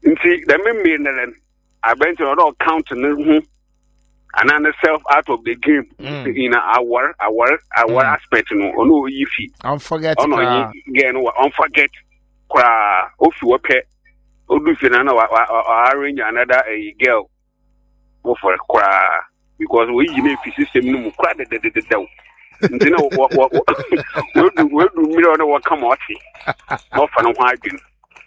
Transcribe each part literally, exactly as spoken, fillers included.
See, the mean I went to all counting and then self out of the game mm. in our our our mm. aspect no no yifi. Unforget. Oh no, again, unforget. Kwa ofi wope odufi na na arrange another a girl go for kwa because we you know system no kwa de de de de. You know what what we do we do me on what come out. No for no hiding.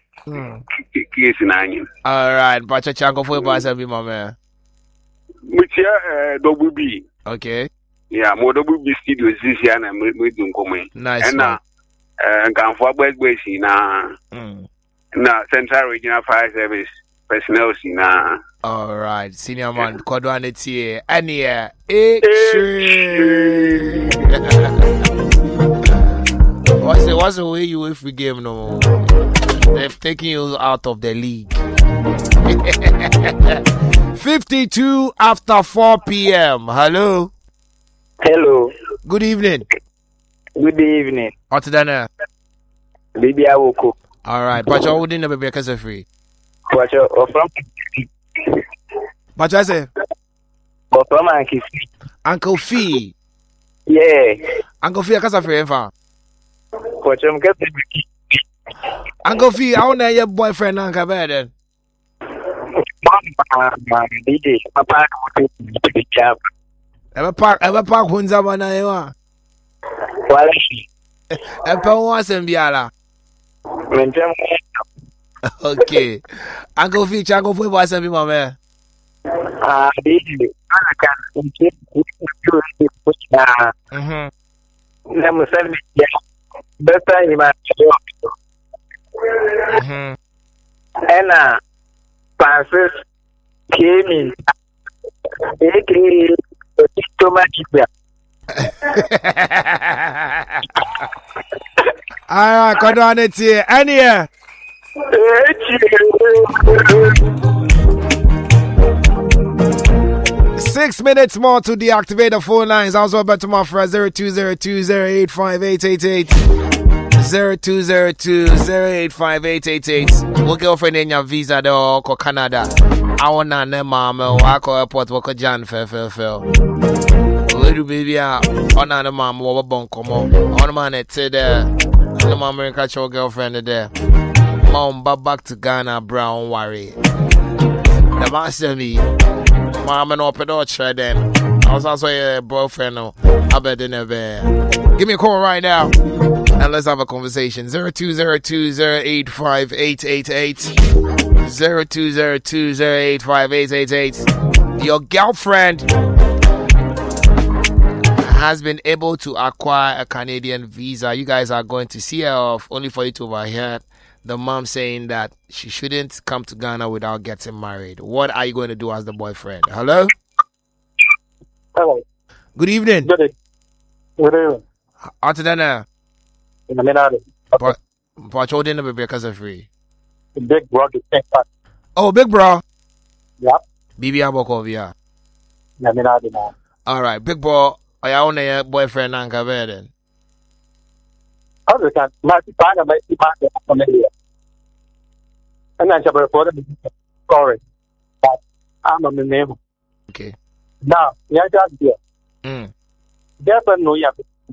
All right, but your chango for boss and be my man. Which uh double B. Okay. Yeah, more double B studios this year and we do come. Nice. And now uh can for boys boys na na Central Regional Fire Service personnel na. All right, senior man, Kodwane T. And yeah, eh. What's the what's the way you if we game no? They've taken you out of the league. fifty-two after four p.m. Hello. Hello. Good evening. Good evening. What's that? Baby Awoko. All right. But you wouldn't have be a free. But you from. But I say. But from Uncle Fee. Uncle Fee. Yeah. Uncle Fee, a free ever. But you get Uncle Fee, I want your boyfriend, Uncle Beden. Papa, ever park, ever park, Hunzabana, you are. Ever once and Biala. Okay. Uncle Fee, Uncle Fee, was a bit my man. Ah, baby, I can't. Hmm. Let me send me. Better in my job. Mm-hmm. And uh, Francis came in. Too much. Ah, come on, it's here. And here. Six minutes more to deactivate the phone lines. Also, back to my friend zero two zero two zero eight five eight eight eight. Zero two zero two zero eight five eight eight eight. We'll go for your visa to go Canada. I want to know, mama. I go airport. Walk John. Fair, fair, fair. Little baby, on the mom. What about come on? On man, it's there. The mom catch your girlfriend there. Mom, back to Ghana. Brown worry. The master me. Mom and open door try then. I was also a boyfriend. I bet never. Give me a call right now and let's have a conversation. Zero two zero two zero eight five eight eight eight. Zero two zero two zero eight five eight eight eight. Your girlfriend has been able to acquire a Canadian visa. You guys are going to see her off, only for you to overhear the mom saying that she shouldn't come to Ghana without getting married. What are you going to do as the boyfriend? Hello? Hello. Good evening. Good evening. Good evening. After that, now. But but you didn't be because of free. Big bro, oh, big bro. Yep. B B Abokovia. All right, big bro. Are you on your boyfriend and Caberden? Other than my father, my father, and I'm reporting sorry. But I'm a name. Okay. Now, yeah, that's here. Mm. There's no yeah.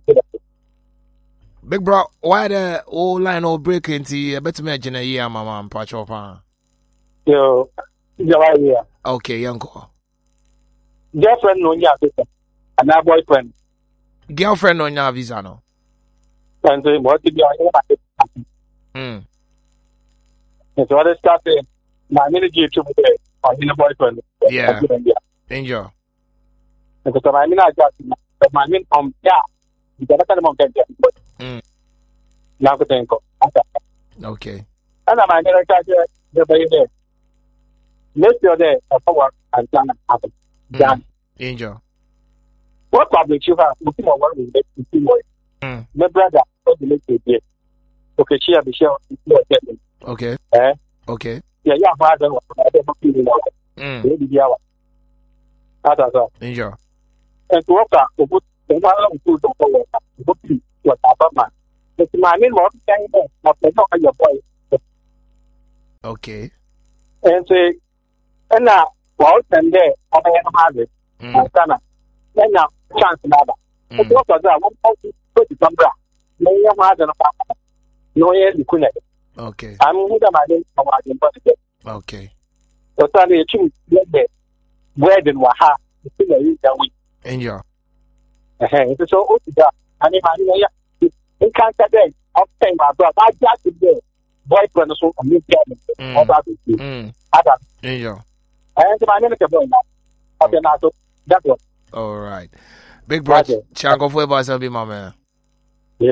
Big bro, why the old line or break into? I bet imagine a year, my mom, patch up on. Yo, you're right here. Okay, uncle. Girlfriend, no, yeah, and our boyfriend. Girlfriend on your visa, no. And so, what did you Hmm. And so, I started my manager to be a boyfriend. Yeah. Enjoy. And so, I mean, I got my main from, yeah. You got a mountain. Mm. Now, okay. And I'm going to catch the baby. Next year, there, a power and plan happen. Done. Angel. What public you have? Looking at what we make to see more. My brother, what the make it? Okay, she have a share. Okay. Eh? Okay. Yeah, yeah, father, I don't know. Mm. Maybe the hour. That's all. Angel. And to work out, to put the one to do what happened. It's my main work, not the your boy. Okay. And say, and now, well, then there, I have it. And now, chance another. It's also that one person put it on bra. No, you have a no, yes, you couldn't. Okay. I'm with my name from our university. Okay. So, Sunday, two, where did Waha, the thing that we enjoy. It's so old. I mean, in can't say, I'll say my brother, I got to do boyfriend or so, and you get it. All that is it. Enjoy. And my name is a boy. Okay, now, so that's what. All right. Big brother, Chango for about to be my man. Yeah.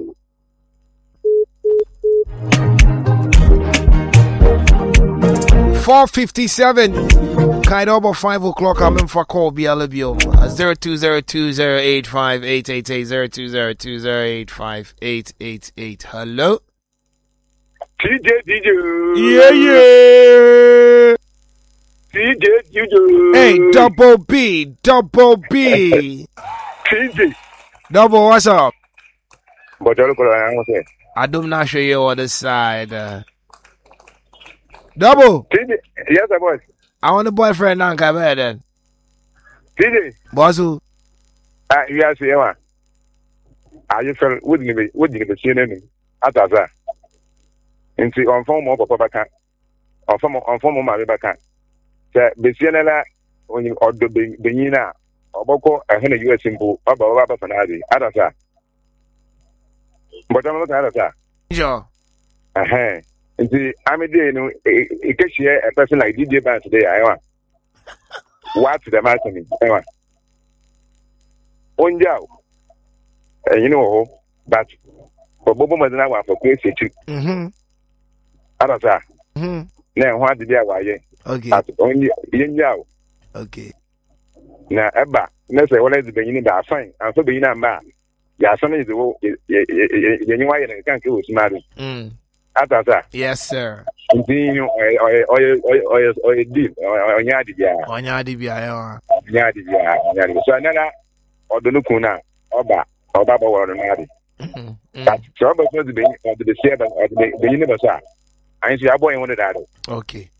Four fifty-seven. Kind of about five o'clock. I'm in for call. Be alibio. Zero two zero two zero eight five eight eight eight zero two zero two zero eight five eight eight eight. Hello. T J D J. Yeah yeah. T J D J. Hey, double B, double B. T J. Double, what's up? But you're looking at it. I do not show you on the side. Uh, double. T J. Yes, I was. I want a boyfriend now, come here then. T J. Bosu. Ah, you are saying what? Are you felt wouldn't be wouldn't be seeing any? At that. And see, on form of Papa can. On form on form of my Rebecca. Say, be seeing that when you or the Benina or Boko, I had a U S symbol about Robert Fanadi. At that. But I'm not at that. Sure. Uh huh. And see, I'm a day, you know, it can share a person like D J Band today. I want. What's the matter me? I want. On Jow. And you know, but for Bobo Madana for crazy too. Mm hmm. Arasa. Mm hmm. Now, what did you say? Okay. That's only in Jow. Okay. Now, Eba, let's say, what is the beginning that I find? I'm so being a man. Yeah, some is the way you why you can't go smart. Mm. Atasa. Yes, sir. Continue or or or or a deal or Yadia. On Yadibia. Yadia. So another or the Lukuna or Ba or Baba or Nadi. That's trouble for the the share of the universe. I see a boy wanted that. Okay.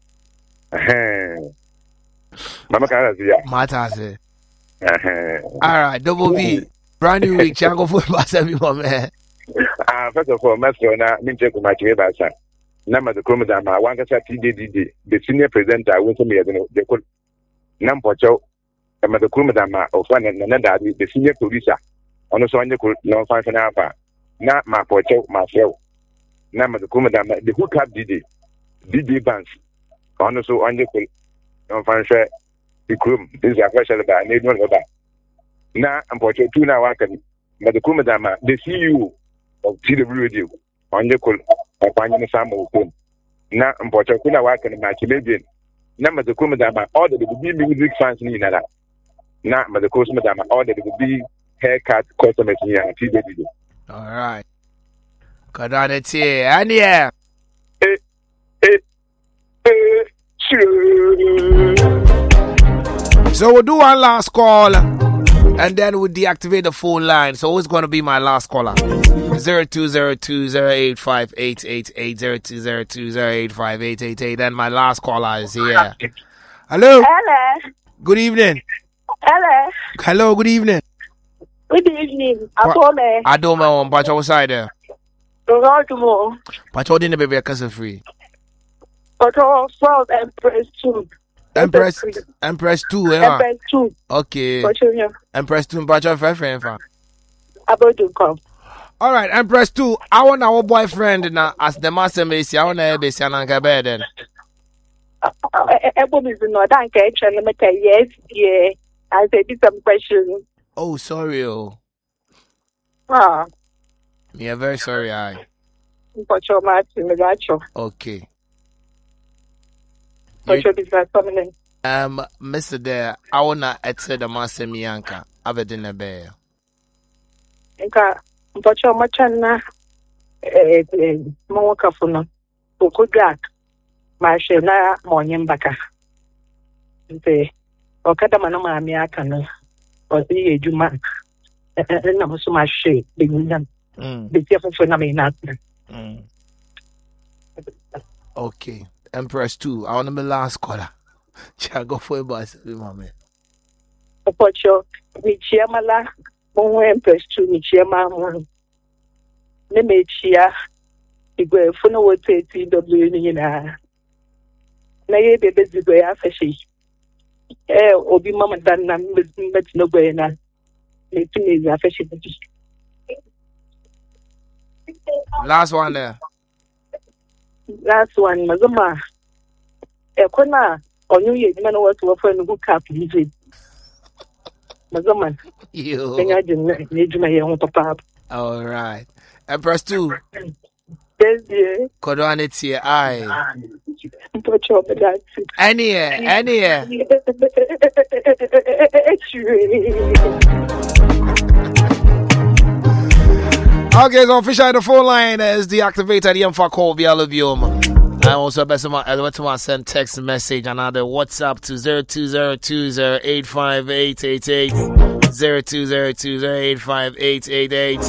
Mama Karasia. Matase. All right, double B. Brand new week, Chango football, everyone, man. Ah, first of all, Master, now, me check my Chiba. Number the Chromosome, one can say T D D, the senior presenter, I want to me, they could Nampocho, and the Chromosome of one and another, the senior producer. On the Sonia could not find an alpha. Not my pocho, myself. Number the Chromosome, the hook up D D, D D bands. On the so on the could not find the crew. This is a question about I need one about. Now, I'm for two now. I can, but the Kumadama, the C E O of T W Radio on the call, I find in some of them. Now, I'm for two now. I can match Canadian. Now, the Kumadama, all the big music fans in that. Now, but the Kumadama, all the big haircut customers here at T W. All right. Got on it here. And yeah. Eh, eh, eh, sure. So we'll do one last call. And then we'll deactivate the phone line. So who's going to be my last caller? zero two zero two zero eight five eight eight eight zero two zero two zero eight five eight eight eight. Then my last caller is here. Hello. Hello. Good evening. Hello. Hello, good evening. Good evening. Adome. Adome on Pacho side there. Rogomo. Pacho didn't be a cousin free. Pacho twelve Empress two. Empress Empress two, yeah. Empress two. Okay. Pacho. Empress two, Pacho friend friend fan. About to come. All right, Empress two. I want our boyfriend now as the master Messi. I want to be Siananka bed then. Everybody is not thank you. Yes, yeah. I said some questions. Oh, sorry, oh. Ah. Yeah, very sorry, I. Pacho Martin, Pacho. Okay. Pacho is not coming. Um, Mister There, I wanna answer the master Mianka. I've been a bear. Nka Pacho Machana. Eh, eh, Moka Funo. Ukugak. Mashe na Monyem Baka. Nte. Okada manoma amiaka no. Ozi ejuma. Na musu mashe. Begunan. Mm. Be careful for na me not. Okay. Empress two. I want to be last caller. Cha go for a bus, my man. Pocho, mi chiamala, mo Empress two, mi chiama mo. Ne me chia, igwe funo wote T W ni na. Na ye bebe zigwe afeshi. Eh, obi mama dan na mbeti no gwe na. Ne tumi za afeshi. Last one there. Last one, mazama. E kona onyu ye ni mana watu wafa nugu cap hizi. Mazama. Yo. Kenya jina ni juma ye on papa. All right. Empress two. Yes, yeah. Kodwane tie I. Pocho that. Any any Okay, so officially the phone line is deactivated. The info call via Lubium. I also best of my I want to send text message and other WhatsApp to zero two zero two zero eight five eight eight eight zero two zero two zero eight five eight eight eight.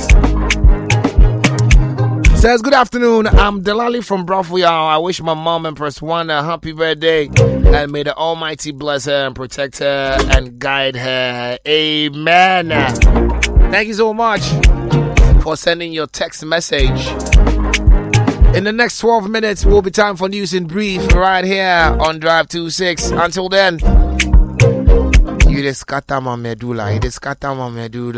Says good afternoon. I'm Delali from Brafuyao. I wish my mom Empress One a happy birthday and may the Almighty bless her and protect her and guide her. Amen. Thank you so much for sending your text message. In the next twelve minutes, will be time for news in brief right here on Drive two six. Until then, you just scatter my medulla. You just scatter my medulla.